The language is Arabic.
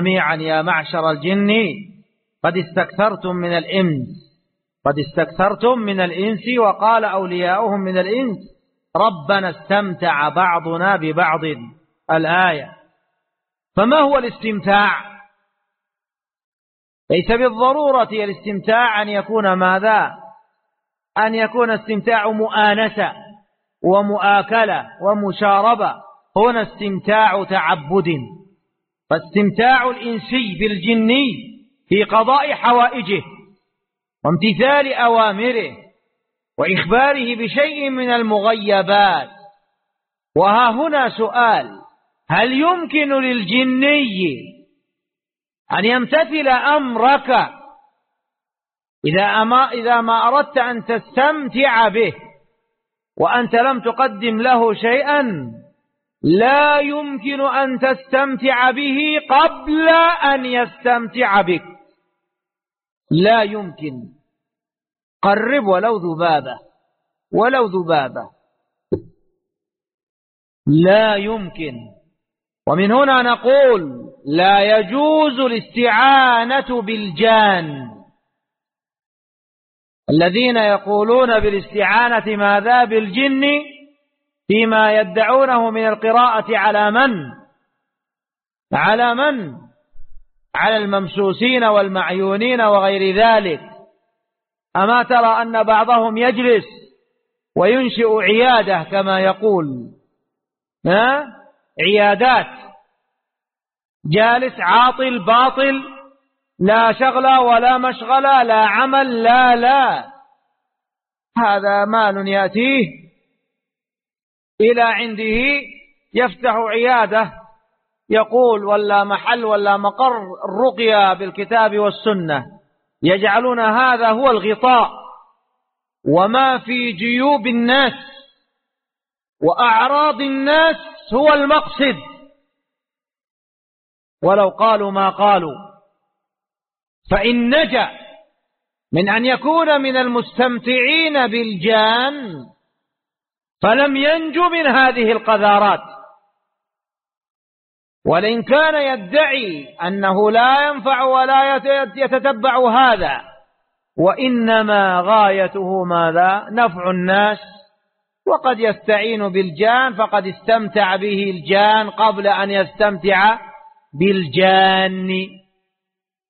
جميعا يا معشر الجن قد استكثرتم من الإنس، قد استكثرتم من الإنس. وقال أولياؤهم من الإنس ربنا استمتع بعضنا ببعض، الآية. فما هو الاستمتاع؟ ليس بالضرورة الاستمتاع أن يكون ماذا؟ أن يكون استمتاع مؤانسة ومؤاكلة ومشاربة. هنا استمتاع تعبد. فاستمتاع الإنسي بالجني في قضاء حوائجه وامتثال أوامره وإخباره بشيء من المغيبات. وها هنا سؤال: هل يمكن للجني أن يمتثل أمرك إذا ما أردت أن تستمتع به وأنت لم تقدم له شيئا؟ لا يمكن أن تستمتع به قبل أن يستمتع بك، لا يمكن. قرب ولو ذبابة، ولو ذبابة، لا يمكن. ومن هنا نقول لا يجوز الاستعانة بالجان. الذين يقولون بالاستعانة ماذا؟ بالجن، فيما يدعونه من القراءة على من؟ على من؟ على الممسوسين والمعيونين وغير ذلك. أما ترى أن بعضهم يجلس وينشئ عيادة كما يقول، عيادات، جالس عاطل باطل، لا شغل ولا مشغل، لا عمل، لا هذا مال يأتيه إلى عنده يفتح عيادة، يقول ولا محل ولا مقر الرقية بالكتاب والسنة، يجعلون هذا هو الغطاء، وما في جيوب الناس وأعراض الناس هو المقصد، ولو قالوا ما قالوا. فإن نجا من أن يكون من المستمتعين بالجان فلم ينجو من هذه القذارات. ولئن كان يدعي أنه لا ينفع ولا يتتبع هذا، وإنما غايته ماذا؟ نفع الناس، وقد يستعين بالجان فقد استمتع به الجان قبل أن يستمتع بالجان.